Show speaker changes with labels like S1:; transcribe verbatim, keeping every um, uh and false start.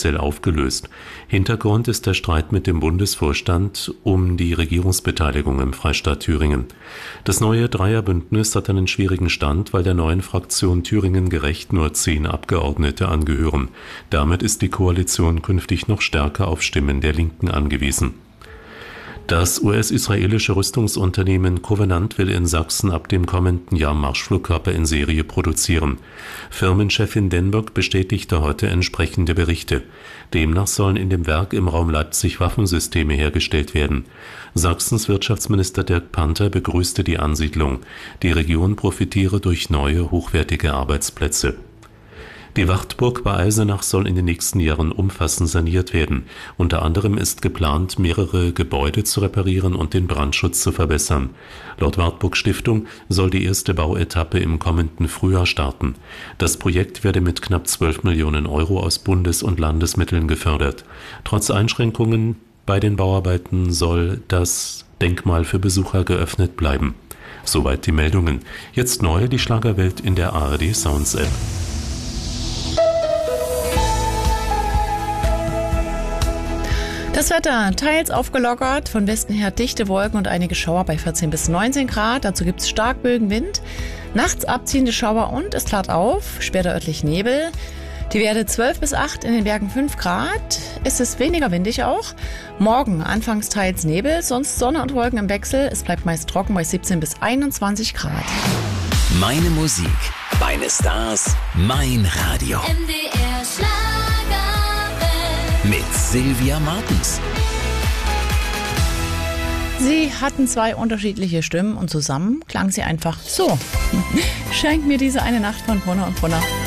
S1: offiziell aufgelöst. Hintergrund ist der Streit mit dem Bundesvorstand um die Regierungsbeteiligung im Freistaat Thüringen. Das neue Dreierbündnis hat einen schwierigen Stand, weil der neuen Fraktion Thüringen gerecht nur zehn Abgeordnete angehören. Damit ist die Koalition künftig noch stärker auf Stimmen der Linken angewiesen. Das U S-israelische Rüstungsunternehmen Covenant will in Sachsen ab dem kommenden Jahr Marschflugkörper in Serie produzieren. Firmenchefin Denberg bestätigte heute entsprechende Berichte. Demnach sollen in dem Werk im Raum Leipzig Waffensysteme hergestellt werden. Sachsens Wirtschaftsminister Dirk Panther begrüßte die Ansiedlung. Die Region profitiere durch neue, hochwertige Arbeitsplätze. Die Wartburg bei Eisenach soll in den nächsten Jahren umfassend saniert werden. Unter anderem ist geplant, mehrere Gebäude zu reparieren und den Brandschutz zu verbessern. Laut Wartburg Stiftung soll die erste Bauetappe im kommenden Frühjahr starten. Das Projekt werde mit knapp zwölf Millionen Euro aus Bundes- und Landesmitteln gefördert. Trotz Einschränkungen bei den Bauarbeiten soll das Denkmal für Besucher geöffnet bleiben. Soweit die Meldungen. Jetzt neu die Schlagerwelt in der A R D Sounds App.
S2: Das Wetter teils aufgelockert, von Westen her dichte Wolken und einige Schauer bei vierzehn bis neunzehn Grad. Dazu gibt es Starkbögen Wind, nachts abziehende Schauer und es klart auf, später örtlich Nebel. Die Werte zwölf bis acht, in den Bergen fünf Grad. Es ist weniger windig auch. Morgen anfangs teils Nebel, sonst Sonne und Wolken im Wechsel. Es bleibt meist trocken bei siebzehn bis einundzwanzig Grad.
S3: Meine Musik, meine Stars, mein Radio.
S4: M D R Schlagerwelt.
S3: Mit Sylvia Martens.
S2: Sie hatten zwei unterschiedliche Stimmen und zusammen klang sie einfach so. Schenk mir diese eine Nacht von Brunner und Brunner.